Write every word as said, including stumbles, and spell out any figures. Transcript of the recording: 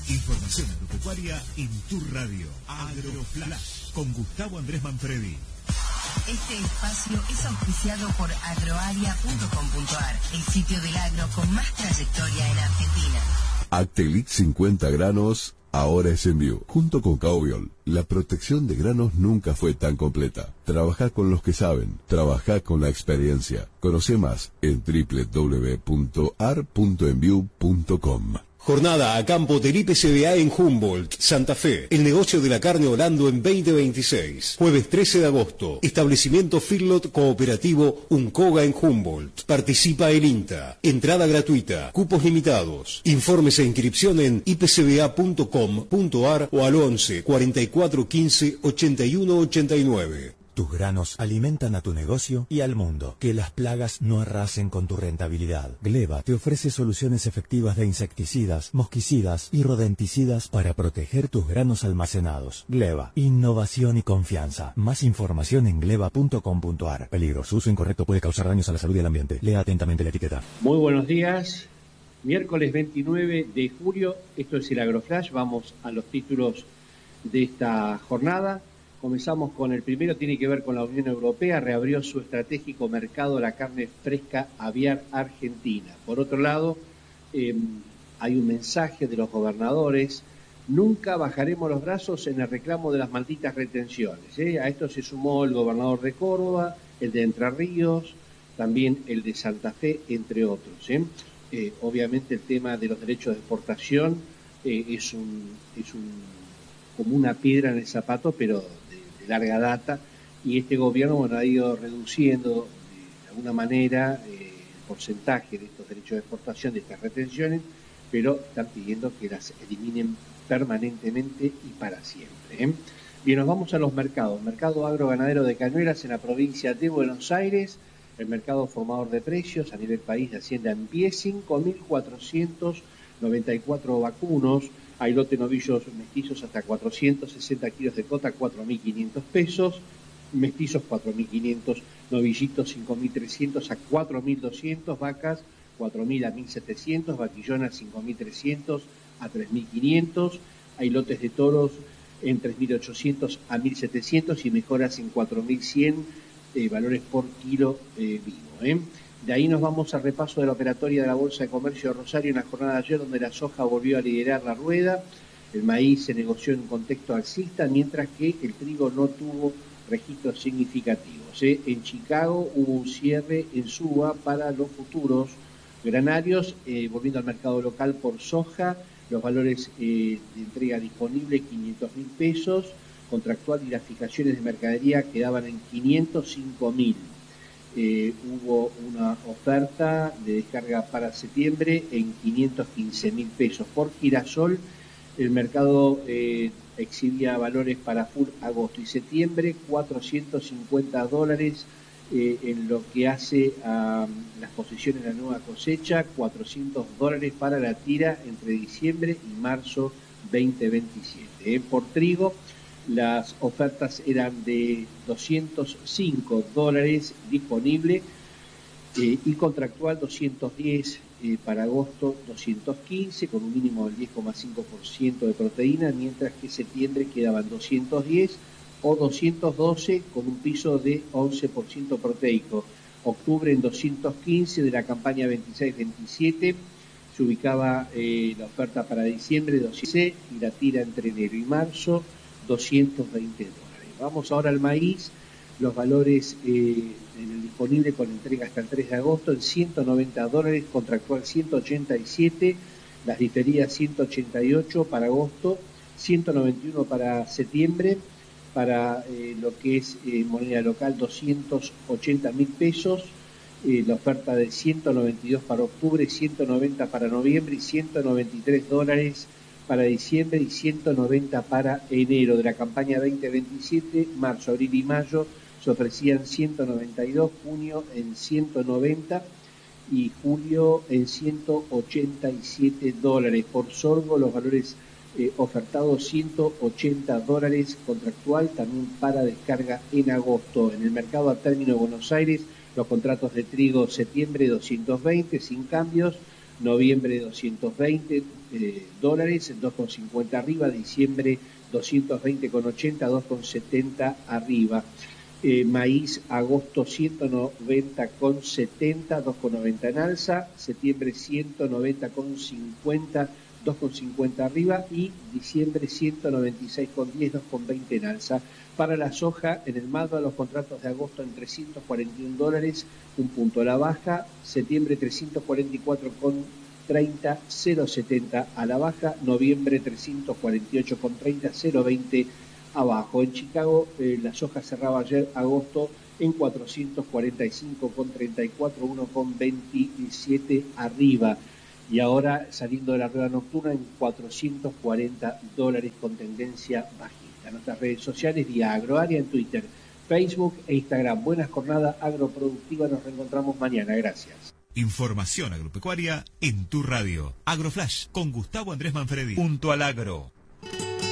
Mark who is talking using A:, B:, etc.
A: Información agropecuaria en tu radio. AgroFlash con Gustavo Andrés Manfredi.
B: Este espacio es auspiciado por agroaria punto com punto ar, el sitio del agro con más trayectoria en Argentina.
C: Actelix cincuenta granos, ahora es Enview. Junto con Caubiol, la protección de granos nunca fue tan completa. Trabajá con los que saben, trabajá con la experiencia. Conoce más en doble u doble u doble u punto ar punto enview punto com.
D: Jornada a campo del I P C B A en Humboldt, Santa Fe. El negocio de la carne Holando en veinte veintiséis. Jueves trece de agosto. Establecimiento Feedlot Cooperativo Uncoga en Humboldt. Participa el INTA. Entrada gratuita. Cupos limitados. Informes e inscripción en i p c b a punto com punto ar o al once, cuarenta y cuatro, quince, ochenta y uno, ochenta y nueve.
E: Tus granos alimentan a tu negocio y al mundo. Que las plagas no arrasen con tu rentabilidad. Gleba te ofrece soluciones efectivas de insecticidas, mosquicidas y rodenticidas para proteger tus granos almacenados. Gleba, innovación y confianza. Más información en gleba punto com punto ar. Peligro, su uso incorrecto puede causar daños a la salud y al ambiente. Lea atentamente la etiqueta.
F: Muy buenos días. Miércoles veintinueve de julio. Esto es el AgroFlash. Vamos a los títulos de esta jornada. Comenzamos con el primero, tiene que ver con la Unión Europea, reabrió su estratégico mercado de la carne fresca aviar argentina. Por otro lado, eh, hay un mensaje de los gobernadores, nunca bajaremos los brazos en el reclamo de las malditas retenciones. ¿eh? A esto se sumó el gobernador de Córdoba, el de Entre Ríos, también el de Santa Fe, entre otros. ¿eh? Eh, obviamente el tema de los derechos de exportación eh, es, un, es un, como una piedra en el zapato, pero larga data, y este gobierno bueno, ha ido reduciendo de alguna manera eh, el porcentaje de estos derechos de exportación, de estas retenciones, pero están pidiendo que las eliminen permanentemente y para siempre. ¿eh? Bien, nos vamos a los mercados. Mercado agroganadero de Cañuelas en la provincia de Buenos Aires, el mercado formador de precios a nivel país de Hacienda en pie, cinco mil cuatrocientos noventa y cuatro vacunos. Hay lote novillos mestizos hasta cuatrocientos sesenta kilos de cota, cuatro mil quinientos pesos. Mestizos cuatro mil quinientos, novillitos cinco mil trescientos a cuatro mil doscientos, vacas cuatro mil a mil setecientos, vaquillonas cinco mil trescientos a tres mil quinientos. Hay lotes de toros en tres mil ochocientos a mil setecientos y mejoras en cuatro mil cien eh, valores por kilo eh, vivo. ¿eh? De ahí nos vamos al repaso de la operatoria de la Bolsa de Comercio de Rosario en la jornada de ayer, donde la soja volvió a liderar la rueda, el maíz se negoció en contexto alcista, mientras que el trigo no tuvo registros significativos. ¿eh? En Chicago hubo un cierre en suba para los futuros granarios, eh, volviendo al mercado local por soja, los valores eh, de entrega disponible quinientos mil pesos, contractual y las fijaciones de mercadería quedaban en quinientos cinco mil. Eh, hubo una oferta de descarga para septiembre en quinientos quince mil pesos por girasol. El mercado eh, exhibía valores para full agosto y septiembre, cuatrocientos cincuenta dólares eh, en lo que hace a um, las posiciones de la nueva cosecha, cuatrocientos dólares para la tira entre diciembre y marzo veinte veintisiete. Eh, por trigo, las ofertas eran de doscientos cinco dólares disponible eh, y contractual doscientos diez eh, para agosto, doscientos quince con un mínimo del diez coma cinco por ciento de proteína, mientras que septiembre quedaban doscientos diez o doscientos doce con un piso de once por ciento proteico. Octubre en doscientos quince de la campaña veintiséis veintisiete se ubicaba eh, la oferta para diciembre doscientos y la tira entre enero y marzo doscientos veinte dólares. Vamos ahora al maíz, los valores eh, en el disponible con entrega hasta el tres de agosto en ciento noventa dólares, contractual ciento ochenta y siete, las diferidas ciento ochenta y ocho para agosto, ciento noventa y uno para septiembre, para eh, lo que es eh, moneda local doscientos ochenta mil pesos, eh, la oferta de ciento noventa y dos para octubre, ciento noventa para noviembre y ciento noventa y tres dólares para diciembre y ciento noventa para enero. De la campaña veinte veintisiete, marzo, abril y mayo se ofrecían ciento noventa y dos, junio en ciento noventa y julio en ciento ochenta y siete dólares. Por sorgo los valores eh, ofertados ciento ochenta dólares contractual, también para descarga en agosto. En el mercado a término de Buenos Aires, los contratos de trigo septiembre doscientos veinte sin cambios, noviembre doscientos veinte, eh, dólares, dos con cincuenta arriba. Diciembre doscientos veinte con ochenta, dos con setenta arriba. Eh, maíz, agosto ciento noventa con setenta, dos con noventa en alza. Septiembre ciento noventa con cincuenta, dos con cincuenta arriba. Y diciembre ciento noventa y seis con diez, dos con veinte en alza. Para la soja, en el MADBA, los contratos de agosto en trescientos cuarenta y un dólares, un punto a la baja. Septiembre trescientos cuarenta y cuatro con treinta, cero coma setenta a la baja. Noviembre trescientos cuarenta y ocho con treinta, cero coma veinte abajo. En Chicago, eh, la soja cerraba ayer agosto en cuatrocientos cuarenta y cinco con treinta y cuatro, uno con veintisiete arriba. Y ahora, saliendo de la rueda nocturna, en cuatrocientos cuarenta dólares con tendencia bajista. Nuestras redes sociales, vía Agroaria en Twitter, Facebook e Instagram. Buena jornada agroproductiva. Nos reencontramos mañana. Gracias.
A: Información agropecuaria en tu radio. Agroflash con Gustavo Andrés Manfredi. Junto al agro.